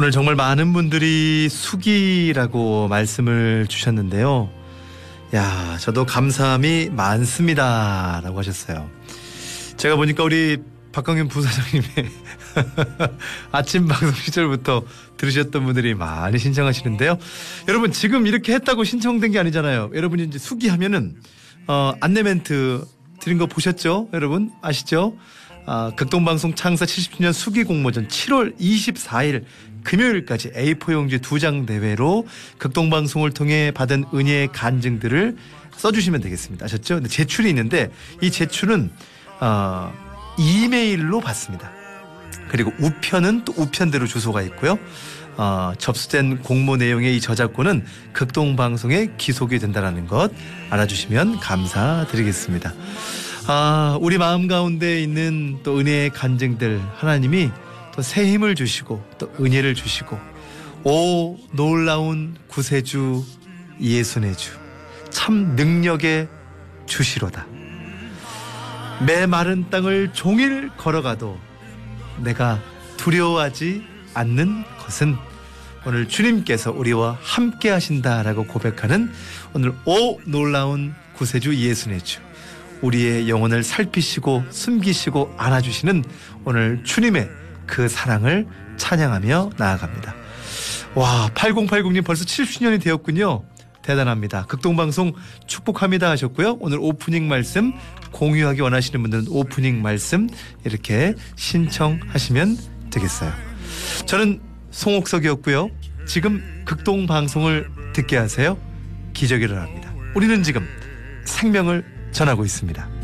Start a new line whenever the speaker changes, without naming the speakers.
오늘 정말 많은 분들이 수기라고 말씀을 주셨는데요. 야, 저도 감사함이 많습니다 라고 하셨어요. 제가 보니까 우리 박광윤 부사장님의 아침 방송 시절부터 들으셨던 분들이 많이 신청하시는데요. 여러분 지금 이렇게 했다고 신청된 게 아니잖아요. 여러분이 이제 수기하면은 안내 멘트 드린 거 보셨죠? 여러분 아시죠? 극동방송 창사 70주년 수기 공모전 7월 24일 금요일까지 A4 용지 2장 대회로 극동방송을 통해 받은 은혜의 간증들을 써주시면 되겠습니다. 아셨죠? 근데 제출이 있는데 이 제출은 이메일로 받습니다. 그리고 우편은 또 우편대로 주소가 있고요. 접수된 공모 내용의 이 저작권은 극동방송에 기속이 된다는 것 알아주시면 감사드리겠습니다. 우리 마음 가운데 있는 또 은혜의 간증들 하나님이 또 새 힘을 주시고 또 은혜를 주시고 오 놀라운 구세주 예수의 주 참 능력의 주시로다. 메마른 땅을 종일 걸어가도 내가 두려워하지 않는 것은 오늘 주님께서 우리와 함께 하신다라고 고백하는 오늘 오 놀라운 구세주 예수의 주 우리의 영혼을 살피시고 숨기시고 안아주시는 오늘 주님의 그 사랑을 찬양하며 나아갑니다. 와 8080님 벌써 70주년이 되었군요. 대단합니다. 극동방송 축복합니다 하셨고요. 오늘 오프닝 말씀 공유하기 원하시는 분들은 오프닝 말씀 이렇게 신청하시면 되겠어요. 저는 송옥석이었고요. 지금 극동방송을 듣게 하세요. 기적이 일어납니다. 우리는 지금 생명을 전하고 있습니다.